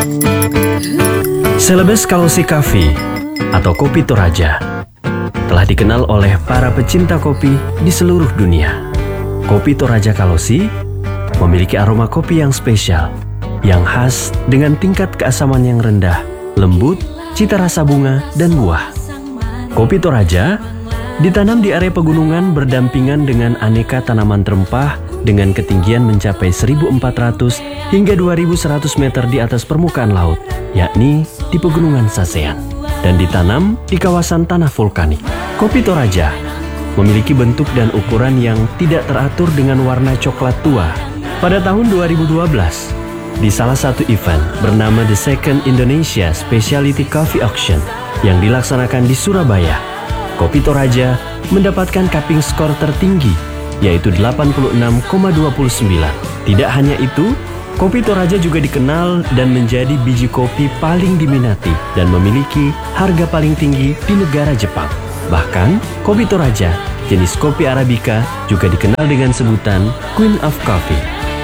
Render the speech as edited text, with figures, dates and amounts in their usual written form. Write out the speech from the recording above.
Celebes Kalosi Coffee atau Kopi Toraja telah dikenal oleh para pecinta kopi di seluruh dunia. Kopi Toraja Kalosi memiliki aroma kopi yang spesial, yang khas dengan tingkat keasaman yang rendah, lembut, cita rasa bunga, dan buah. Kopi Toraja ditanam di area pegunungan berdampingan dengan aneka tanaman rempah dengan ketinggian mencapai 1.400 hingga 2.100 meter di atas permukaan laut, yakni di Pegunungan Sasean, dan ditanam di kawasan tanah vulkanik. Kopi Toraja memiliki bentuk dan ukuran yang tidak teratur dengan warna coklat tua. Pada tahun 2012, di salah satu event bernama The Second Indonesia Specialty Coffee Auction yang dilaksanakan di Surabaya, Kopi Toraja mendapatkan cupping skor tertinggi, yaitu 86,29. Tidak hanya itu, Kopi Toraja juga dikenal dan menjadi biji kopi paling diminati dan memiliki harga paling tinggi di negara Jepang. Bahkan, Kopi Toraja, jenis kopi Arabica, juga dikenal dengan sebutan Queen of Coffee.